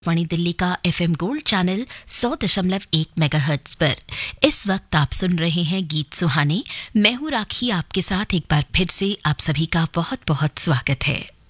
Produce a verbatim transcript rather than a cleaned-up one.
वाणी दिल्ली का FM gold channel सौ दशमलव एक मेगाहर्ट्ज पर इस वक्त आप सुन रहे हैं गीत सुहाने। मैं हूं राखी, आपके साथ एक बार फिर से आप सभी का बहुत बहुत स्वागत है।